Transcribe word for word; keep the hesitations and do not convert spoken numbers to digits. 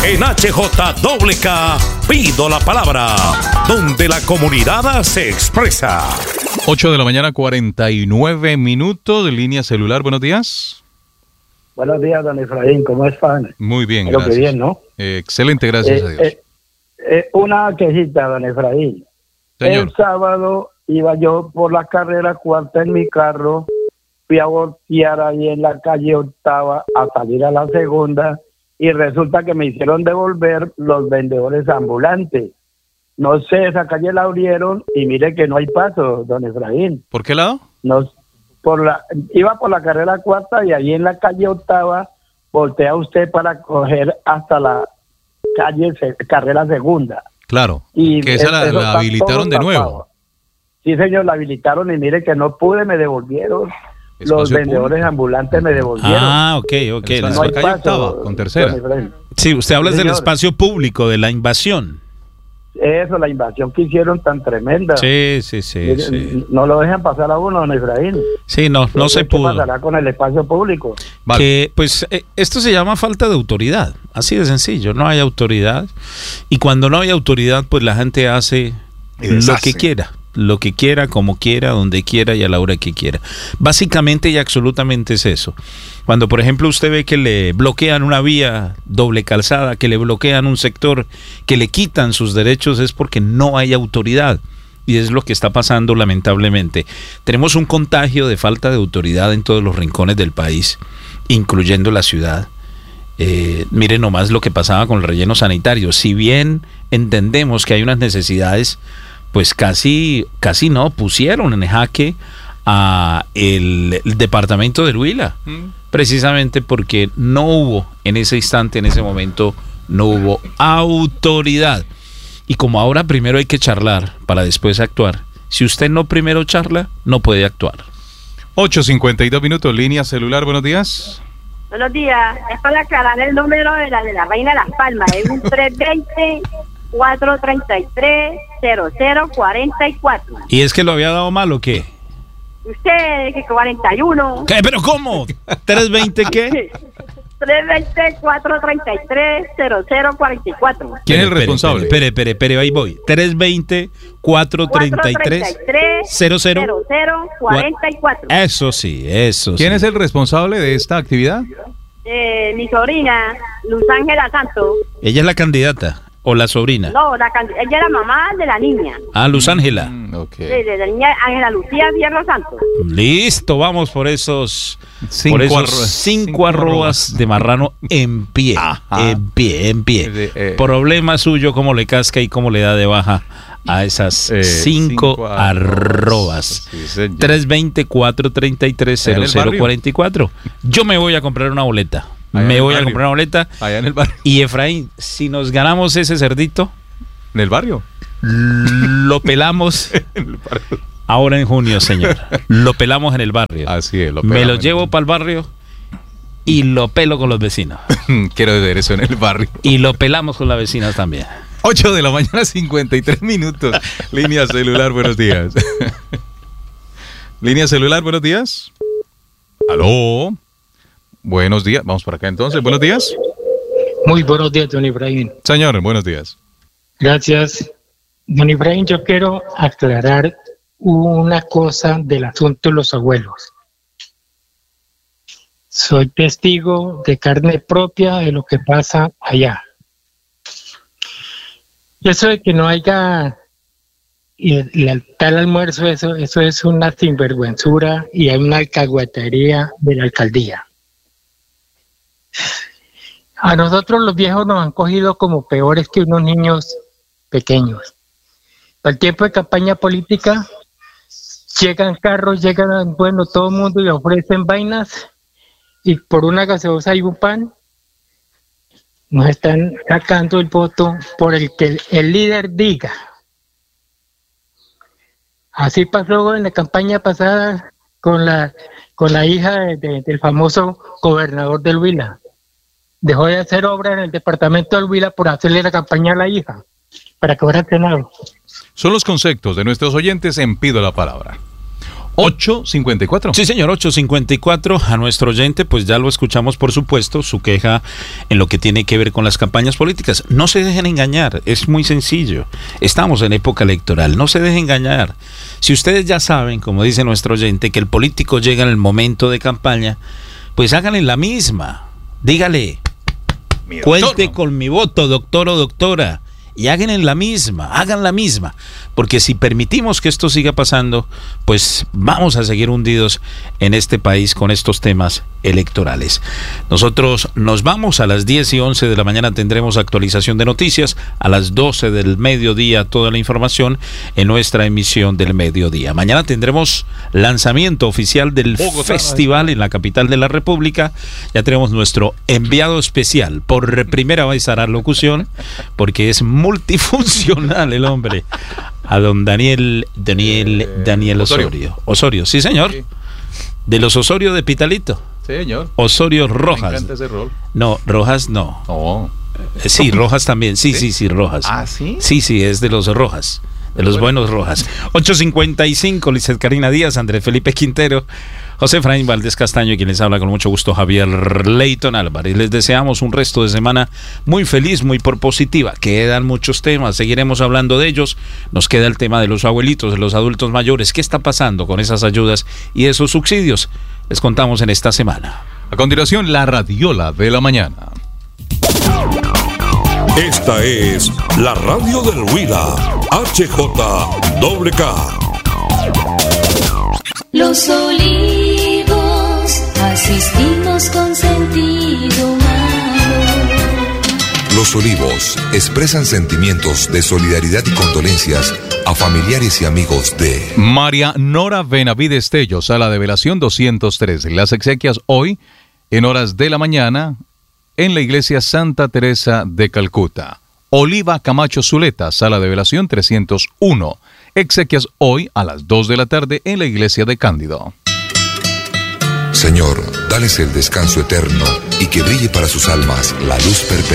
En H J W K, pido la palabra, donde la comunidad se expresa. ocho de la mañana, cuarenta y nueve minutos, de línea celular. Buenos días. Buenos días, don Efraín, ¿cómo están? Muy bien, Creo gracias. que bien, ¿no? Eh, excelente, gracias eh, a Dios. Eh, eh, una quejita, don Efraín. Señor. El sábado iba yo por la carrera cuarta en mi carro, fui a voltear ahí en la calle octava a salir a la segunda y resulta que me hicieron devolver los vendedores ambulantes. No sé, esa calle la abrieron y mire que no hay paso, don Efraín. ¿Por qué lado? No, por la, iba por la carrera cuarta y ahí en la calle octava voltea usted para coger hasta la calle se, carrera segunda. Claro, Y que esa la, eso la está habilitaron todo de nuevo. tapado. Sí, señor, la habilitaron y mire que no pude, me devolvieron. Espacio Los vendedores público. ambulantes me devolvieron. Ah, ok, ok. Pero El no hay calle paso, octava, con tercera. don Efraín. Sí, usted habla Sí, del señor. espacio público, de la invasión. Eso, la invasión que hicieron tan tremenda. Sí, sí, sí. Mire, Sí, No lo dejan pasar a uno, don Efraín. sí no, no se ¿Qué pudo. pasará con el espacio público? Vale. Que, pues, eh, esto se llama falta de autoridad. Así de sencillo. No hay autoridad. Y cuando no hay autoridad, pues la gente hace Y lo deshace. que quiera. Lo que quiera, como quiera, donde quiera y a la hora que quiera. Básicamente y absolutamente es eso. Cuando, por ejemplo, usted ve que le bloquean una vía doble calzada, que le bloquean un sector, que le quitan sus derechos, es porque no hay autoridad. Y es lo que está pasando lamentablemente. Tenemos un contagio de falta de autoridad en todos los rincones del país, incluyendo la ciudad. Eh, miren nomás lo que pasaba con el relleno sanitario. Si bien entendemos que hay unas necesidades, pues casi, casi no pusieron en jaque a el, el departamento del Huila, Mm. precisamente porque no hubo en ese instante, en ese momento, no hubo autoridad. Y como ahora primero hay que charlar para después actuar, si usted no primero charla, no puede actuar. ocho cincuenta y dos minutos, línea celular. Buenos días. Buenos días, es para aclarar el número de la de la Reina de Las Palmas, es un tres veinte, cuatrocientos treinta y tres, cero cero cuarenta y cuatro. ¿Y es que lo había dado mal o qué? Usted, que cuarenta y uno. ¿Qué? ¿Pero cómo? ¿trescientos veinte qué? tres veinte, cuatrocientos treinta y tres, cero cero cuarenta y cuatro. ¿Quién es el Espere, responsable? Espere, espere, espere, ahí voy. trescientos veinte, cuatrocientos treinta y tres, cero cero cuarenta y cuatro. Eso sí, eso sí. ¿Quién es el responsable de esta actividad? Eh, mi sobrina, Luz Ángela Santos. Ella es la candidata o la sobrina. No, la, can- ella es la mamá de la niña. Ah, Luz Ángela. Mm, ok. De, de la niña Ángela Lucía Fierro Santos. Listo, vamos por esos Cinco por esos arro- cinco, cinco arrobas de marrano en pie, Ajá. en pie, en pie. Eh, eh, Problema suyo, cómo le casca y cómo le da de baja a esas Eh, cinco, cinco arrobas. Sí, señor. tres veinte, cuatrocientos treinta y tres, cero cero cuarenta y cuatro. Yo me voy a comprar una boleta. Allá en me el voy a barrio. comprar una boleta. Allá en el barrio. Y Efraín, si nos ganamos ese cerdito, ¿En el barrio? lo pelamos En el barrio. ahora en junio, señor. Lo pelamos en el barrio. Así es. Lo Me lo pelamos. llevo para el barrio y lo pelo con los vecinos. Quiero ver eso en el barrio. Y lo pelamos con las vecinas también. ocho de la mañana, cincuenta y tres minutos. Línea celular, buenos días. Línea celular, buenos días. Aló. Buenos días. Vamos por acá entonces. Buenos días. Muy buenos días, don Ibrahim. Señor, buenos días. Gracias. Don Ibrahim, yo quiero aclarar una cosa del asunto de los abuelos. Soy testigo de carne propia de lo que pasa allá. Y eso de que no haya y el, el tal almuerzo, eso, eso es una sinvergüenzura y hay una alcahuetería de la alcaldía. A nosotros los viejos nos han cogido como peores que unos niños pequeños. Para el tiempo de campaña política, llegan carros, llegan, bueno, todo el mundo y le ofrecen vainas, y por una gaseosa y un pan, nos están sacando el voto por el que el, el líder diga. Así pasó en la campaña pasada con la, con la hija de, de, del famoso gobernador del Huila. Dejó de hacer obra en el departamento del Huila por hacerle la campaña a la hija, para que fuera al Senado. Son los conceptos de nuestros oyentes en Pido la Palabra. ocho cincuenta y cuatro. Sí, señor, ocho cincuenta y cuatro. A nuestro oyente, pues ya lo escuchamos, por supuesto, su queja en lo que tiene que ver con las campañas políticas. No se dejen engañar, es muy sencillo. Estamos en época electoral, no se dejen engañar. Si ustedes ya saben, como dice nuestro oyente, que el político llega en el momento de campaña, pues háganle la misma. Dígale, Mi cuente doctor. con mi voto, doctor o doctora. Y hagan en la misma, hagan la misma, porque si permitimos que esto siga pasando, pues vamos a seguir hundidos en este país con estos temas electorales. Nosotros nos vamos a las diez y once de la mañana, tendremos actualización de noticias, a las doce del mediodía toda la información en nuestra emisión del mediodía. Mañana tendremos lanzamiento oficial del Bogotá. festival en la capital de la República. Ya tenemos nuestro enviado especial, por primera vez hará locución, porque es muy multifuncional el hombre, a don Daniel Daniel Eh, Daniel Osorio. Osorio. Osorio, sí señor. Sí. De los Osorio de Pitalito. Señor. Osorio Me Rojas. encanta ese rol. No, Rojas no. Oh. Eh, Sí, Rojas también. Sí, ¿Sí? sí, sí, Rojas. ¿Ah, sí? Sí, sí, es de los Rojas. De los Bueno. buenos Rojas. ocho cincuenta y cinco, Lizeth Karina Díaz, Andrés Felipe Quintero, José Efraín Valdés Castaño, y quien les habla con mucho gusto, Javier Leyton Álvarez. Les deseamos un resto de semana muy feliz, muy propositiva. Quedan muchos temas, seguiremos hablando de ellos. Nos queda el tema de los abuelitos, de los adultos mayores. ¿Qué está pasando con esas ayudas y esos subsidios? Les contamos en esta semana. A continuación, la radiola de la mañana. Esta es la radio del Huila, H J W K. Los olivos asistimos con sentido humano. Los Olivos expresan sentimientos de solidaridad y condolencias a familiares y amigos de María Nora Benavides Tello, sala de velación doscientos tres. Las exequias hoy, en horas de la mañana, en la iglesia Santa Teresa de Calcuta. Oliva Camacho Zuleta, sala de velación trescientos uno. Exequias hoy a las dos de la tarde en la iglesia de Cándido. Señor, dales el descanso eterno y que brille para sus almas la luz perpetua.